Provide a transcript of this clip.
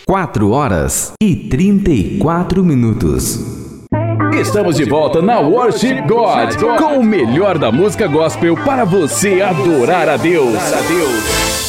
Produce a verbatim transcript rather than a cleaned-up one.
quatro horas e trinta e quatro minutos. Estamos de volta na Worship God, com o melhor da música gospel para você adorar a Deus.